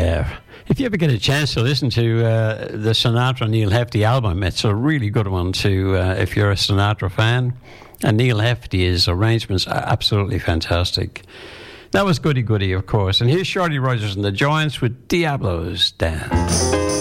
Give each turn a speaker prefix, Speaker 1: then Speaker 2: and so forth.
Speaker 1: Yeah. If you ever get a chance to listen to the Sinatra Neil Hefti album, it's a really good one too, if you're a Sinatra fan. And Neil Hefti's arrangements are absolutely fantastic. That was Goody Goody, of course. And here's Shorty Rogers and the Giants with Diablo's Dance.